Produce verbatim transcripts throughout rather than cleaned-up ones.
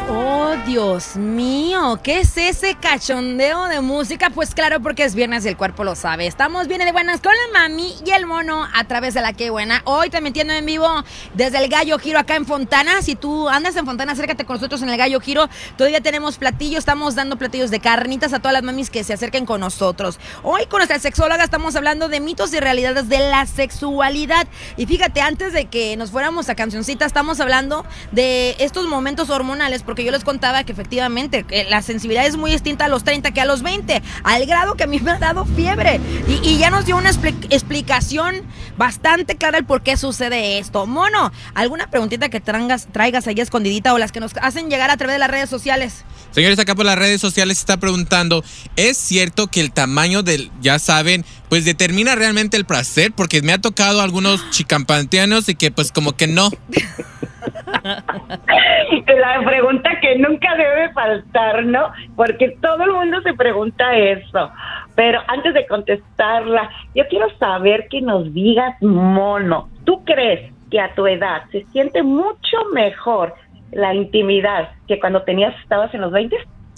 Oh, Dios mío, ¿qué es ese cachondeo de música? Pues claro, porque es viernes y el cuerpo lo sabe. Estamos bien de buenas con la mami y el mono a través de la que buena. Hoy transmitiendo en vivo desde el Gallo Giro acá en Fontana. Si tú andas en Fontana, acércate con nosotros en el Gallo Giro. Todavía tenemos platillos, estamos dando platillos de carnitas a todas las mamis que se acerquen con nosotros. Hoy con nuestra sexóloga estamos hablando de mitos y realidades de la sexualidad. Y fíjate, antes de que nos fuéramos a cancioncita, estamos hablando de estos momentos hormonales, porque yo les contaba que efectivamente que la sensibilidad es muy distinta a los treinta que a los veinte, al grado que a mí me ha dado fiebre. Y, y ya nos dio una expli- explicación bastante clara el por qué sucede esto. Mono, ¿alguna preguntita que traigas, traigas ahí escondidita o las que nos hacen llegar a través de las redes sociales? Señores, acá por las redes sociales se está preguntando, ¿es cierto que el tamaño del, ya saben, pues determina realmente el placer? Porque me ha tocado algunos chicampanteanos y que pues como que no. La pregunta que nunca debe faltar, ¿no? Porque todo el mundo se pregunta eso. Pero antes de contestarla, yo quiero saber que nos digas, mono, ¿tú crees que a tu edad se siente mucho mejor la intimidad que cuando tenías, estabas en los veinte?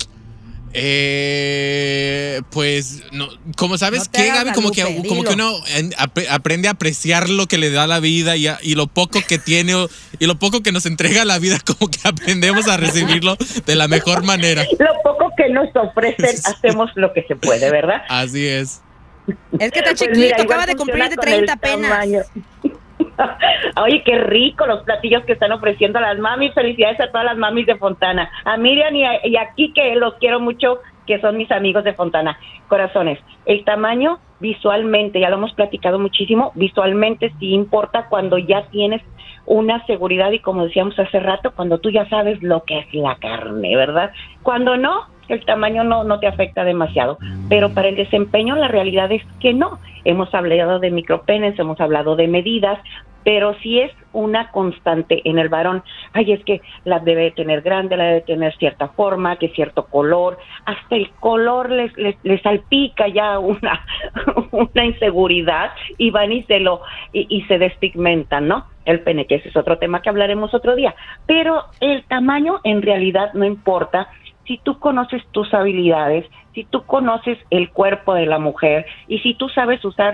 Eh, pues, no, como sabes No te que, hagas Gaby, la como Lupe, que, como dilo. que uno en- ap- aprende a apreciar lo que le da la vida y, a- y lo poco que tiene o- y lo poco que nos entrega la vida, como que aprendemos a recibirlo de la mejor manera. Lo poco que nos ofrecen, hacemos lo que se puede, ¿verdad? Así es. Es que está Pues chiquito, mira, igual acaba de cumplir de funciona con treinta el apenas. tamaño. Oye, qué rico los platillos que están ofreciendo las mamis. Felicidades a todas las mamis de Fontana. A Miriam y a, y a Kike, que los quiero mucho, que son mis amigos de Fontana. Corazones, el tamaño visualmente, ya lo hemos platicado muchísimo, visualmente sí importa cuando ya tienes una seguridad y, como decíamos hace rato, cuando tú ya sabes lo que es la carne, ¿verdad? Cuando no, el tamaño no, no te afecta demasiado. Pero para el desempeño la realidad es que no. Hemos hablado de micropenes, hemos hablado de medidas, pero si es una constante en el varón, ay, es que la debe tener grande, la debe tener cierta forma, que cierto color, hasta el color les, les, les salpica ya una, una inseguridad y van y se lo, y, y se despigmentan, ¿no? El pene, que ese es otro tema que hablaremos otro día. Pero el tamaño en realidad no importa. Si tú conoces tus habilidades, si tú conoces el cuerpo de la mujer y si tú sabes usar